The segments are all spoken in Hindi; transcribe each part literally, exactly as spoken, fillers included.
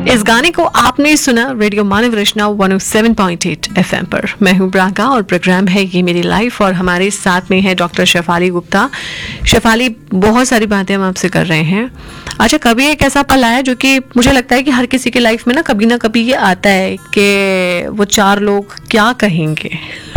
इस गाने को आपने सुना रेडियो मानव रचना one O seven point eight FM पर। मैं हूं ब्रागा और प्रोग्राम है ये मेरी लाइफ, और हमारे साथ में है डॉक्टर शेफाली गुप्ता। शेफाली, बहुत सारी बातें हम आपसे कर रहे हैं। अच्छा, कभी एक ऐसा पल आया जो कि मुझे लगता है कि हर किसी की लाइफ में ना कभी ना कभी ये आता है कि वो चार लोग क्या कहेंगे।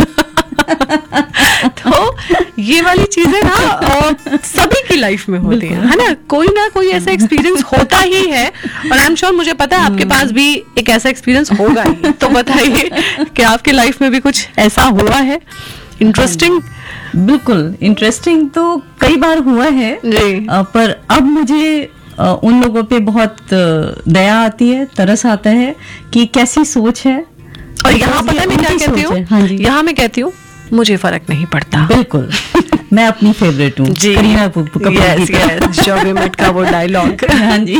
तो ये वाली चीजें ना और सभी की लाइफ में होती हैं, है ना? कोई ना कोई ऐसा एक्सपीरियंस होता ही है, और आई एम श्योर मुझे पता है आपके पास भी एक ऐसा एक्सपीरियंस होगा ही। तो बताइए कि आपके लाइफ में भी कुछ ऐसा हुआ है इंटरेस्टिंग? बिल्कुल, इंटरेस्टिंग तो कई बार हुआ है जी। आ, पर अब मुझे आ, उन लोगों पे बहुत दया आती है, तरस आता है कि कैसी सोच है। और यहाँ पता है मैं क्या कहती हूँ? हाँ जी, यहाँ मैं कहती हूँ मुझे फर्क नहीं पड़ता। बिल्कुल। मैं अपनी फेवरेट हूँ, करीना कपूर यस यस, जब वी मेट का वो डायलॉग। हाँ जी।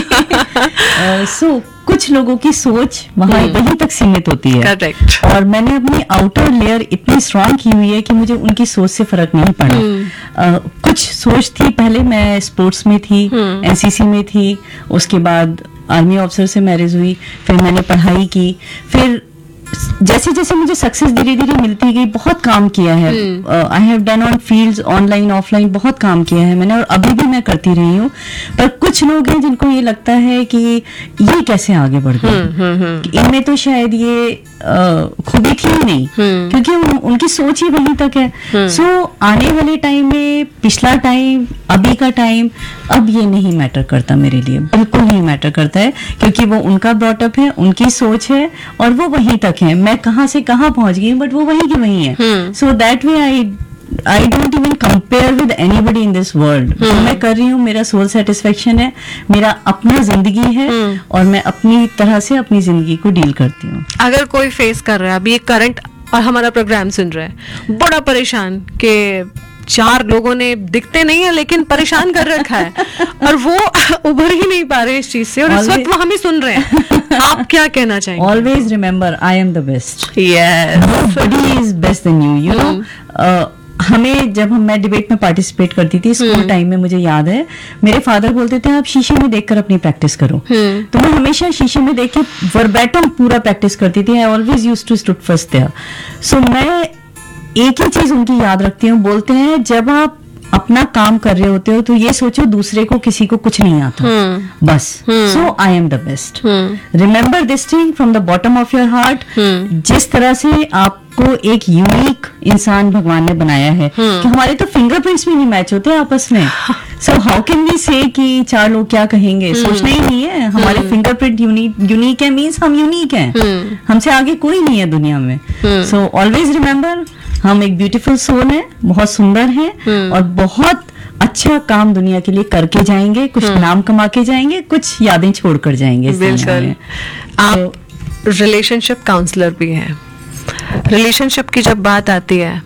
सो कुछ लोगों की सोच वहाँ वहीं तक सीमित होती है। करेक्ट। और मैंने अपनी आउटर लेयर इतनी स्ट्रांग की हुई है कि मुझे उनकी सोच से फर्क नहीं पड़ा। uh, कुछ सोच थी, पहले मैं स्पोर्ट्स में थी, एनसीसी में थी, उसके बाद आर्मी ऑफिसर से मैरिज हुई, फिर मैंने पढ़ाई की, फिर जैसे जैसे मुझे सक्सेस धीरे धीरे मिलती गई, बहुत काम किया है। I have done on fields, online offline बहुत काम किया है मैंने, और अभी भी मैं करती रही हूँ। पर कुछ लोग हैं जिनको ये लगता है कि ये कैसे आगे बढ़ गए, इनमें तो शायद ये uh, खूबी थी ही नहीं, क्योंकि उन, उनकी सोच ही वहीं तक है। सो so, आने वाले टाइम में, पिछला टाइम, अभी का टाइम, अब ये नहीं मैटर करता मेरे लिए, बिल्कुल नहीं मैटर करता है, क्योंकि वो उनका ब्रॉटअप है, उनकी सोच है, और वो वहीं तक है। मैं कहाँ से कहाँ पहुंच गई, बट वो वहीं की वहीं है। So that way I I don't even compare with anybody in this world. मैं कर रही हूँ, मेरा सोल सेटिस्फेक्शन है, मेरा अपना जिंदगी है, और मैं अपनी तरह से अपनी जिंदगी को डील करती हूँ। अगर कोई फेस कर रहा है अभी एक करंट और हमारा प्रोग्राम सुन रहा है, बड़ा परेशान के चार लोगों ने दिखते नहीं है लेकिन परेशान कर रखा है, और वो उभर ही नहीं पा रहे इस चीज से, और इस वक्त वो हमें सुन रहे हैं, आप क्या कहना चाहेंगे? Always remember, I am the best. Yes, nobody is best then you. You know, हमें जब हम मैं डिबेट में पार्टिसिपेट करती थी स्कूल टाइम में, मुझे याद है मेरे फादर बोलते थे आप शीशे में देखकर अपनी प्रैक्टिस करो। तो मैं हमेशा शीशे में देख के वर्बैटम पूरा प्रैक्टिस करती थी। I always used to stood first there. सो मैं एक ही चीज उनकी याद रखती हूँ, बोलते हैं जब आप अपना काम कर रहे होते हो तो ये सोचो दूसरे को, किसी को कुछ नहीं आता, बस। सो I am the best. Remember this thing from the bottom of your heart. जिस तरह से आपको एक यूनिक इंसान भगवान ने बनाया है, कि हमारे तो फिंगरप्रिंट्स भी नहीं मैच होते आपस में। सो हाउ कैन वी से कि चार लोग क्या कहेंगे? सोचना ही नहीं है। हमारे फिंगरप्रिंट यूनिक यूनिक है, मीन्स हम यूनिक हैं, हमसे आगे कोई नहीं है दुनिया में। सो ऑलवेज रिमेम्बर, हम एक ब्यूटीफुल सोल है, बहुत सुंदर है, और बहुत अच्छा काम दुनिया के लिए करके जाएंगे, कुछ नाम कमा के जाएंगे, कुछ यादें छोड़कर जाएंगे। बिल्कुल। आप रिलेशनशिप काउंसलर भी हैं। रिलेशनशिप की जब बात आती है,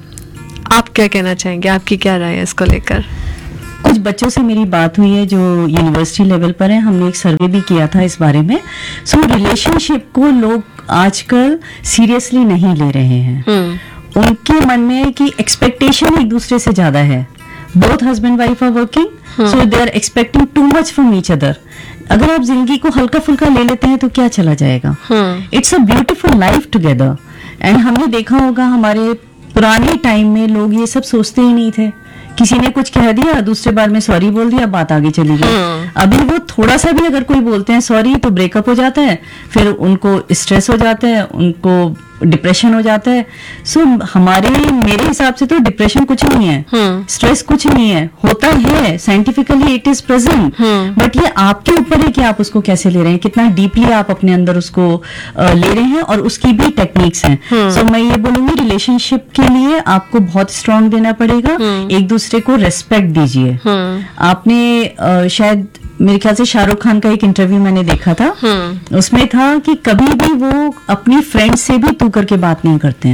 आप क्या कहना चाहेंगे? आपकी क्या राय है इसको लेकर? कुछ बच्चों से मेरी बात हुई है जो यूनिवर्सिटी लेवल पर है, हमने एक सर्वे भी किया था इस बारे में। सो रिलेशनशिप को लोग आजकल सीरियसली नहीं ले रहे हैं। उनके मन में है कि एक्सपेक्टेशन एक दूसरे से ज्यादा है। Both husband wife are working, so they are expecting too much from each other. अगर आप जिंदगी को हल्का फुल्का ले लेते हैं तो क्या चला जाएगा? It's a beautiful life together. And हमने देखा होगा हमारे पुराने टाइम में लोग ये सब सोचते ही नहीं थे। किसी ने कुछ कह दिया, दूसरे बार में सॉरी बोल दिया, बात आगे चली गई। अभी वो थोड़ा सा भी अगर कोई बोलते हैं सॉरी तो ब्रेकअप हो जाता है, फिर उनको स्ट्रेस हो जाता है, उनको डिप्रेशन हो जाता है। सो so, हमारे मेरे हिसाब से तो डिप्रेशन कुछ नहीं है, स्ट्रेस कुछ नहीं है, होता है scientifically, it is present, but ये आपके ऊपर है कि आप उसको कैसे ले रहे हैं, कितना डीपली आप अपने अंदर उसको uh, ले रहे हैं, और उसकी भी टेक्निक्स हैं। सो so, मैं ये बोलूंगी रिलेशनशिप के लिए आपको बहुत स्ट्रांग देना पड़ेगा, एक दूसरे को रेस्पेक्ट दीजिए। आपने uh, शायद मेरे ख्याल से शाहरुख खान का एक इंटरव्यू मैंने देखा था, उसमें था कि कभी भी वो अपनी फ्रेंड से भी तू करके बात नहीं करते हैं।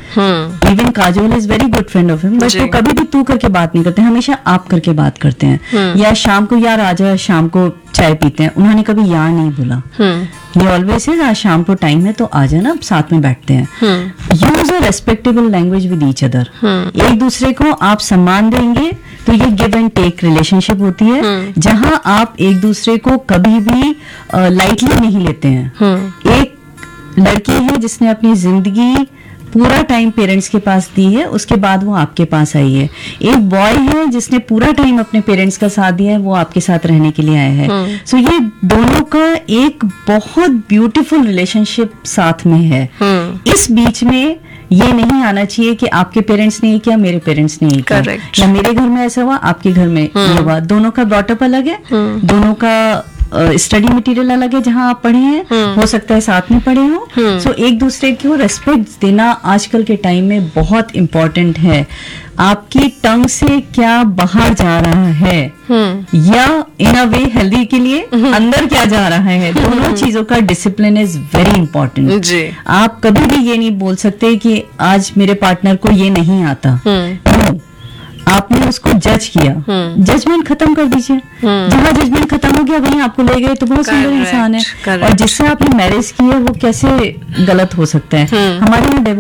हम्म even Kajol is very good friend of him, but जी। वो कभी भी तू करके बात नहीं करते, हमेशा आप करके बात करते हैं। या शाम को यार आजा, शाम को चाय पीते हैं, उन्होंने कभी यार नहीं बोला। हम्म ये ऑलवेज है आज शाम को टाइम है तो आ जाना, साथ में बैठते हैं। हम्म use a respectable language with each other. हम्म एक दूसरे को आप सम्मान देंगे तो ये गिव एंड टेक रिलेशनशिप होती है, हम्म। जहां आप एक दूसरे को कभी भी लाइटली नहीं लेते हैं। हम्म एक लड़की है जिसने अपनी जिंदगी पूरा टाइम पेरेंट्स के पास दी है, उसके बाद वो आपके पास आई है। एक बॉय है जिसने पूरा टाइम अपने पेरेंट्स का साथ दिया है, वो आपके साथ रहने के लिए आया है। हम्म। सो ये दोनों का एक बहुत ब्यूटीफुल रिलेशनशिप साथ में है। हम्म इस बीच में ये नहीं आना चाहिए कि आपके पेरेंट्स ने ये किया, मेरे पेरेंट्स ने ये किया, Correct. या मेरे घर में ऐसा हुआ, आपके घर में ये हुआ। दोनों का ब्रॉटअप अलग है, हम्म। दोनों का स्टडी मटेरियल अलग है, जहां आप पढ़े हैं, हो सकता है साथ में पढ़े हो। सो एक दूसरे को रेस्पेक्ट देना आजकल के टाइम में बहुत इम्पोर्टेंट है। आपकी टंग से क्या बाहर जा रहा है, हम्म या इन अ वे हेल्दी के लिए अंदर क्या जा रहा है, दोनों चीजों का डिसिप्लिन इज वेरी इंपॉर्टेंट। जी। आप कभी भी ये नहीं बोल सकते कि आज मेरे पार्टनर को ये नहीं आता। हम्म No. आपने उसको जज किया, जजमेंट खत्म कर दीजिए। जहां जजमेंट खत्म हो गया वहीं आपको ले गए तो बहुत सुंदर Correct, इंसान है। correct. और जिससे आपने मैरिज की है वो कैसे गलत हो सकता है। हम्म। हमारे यहाँ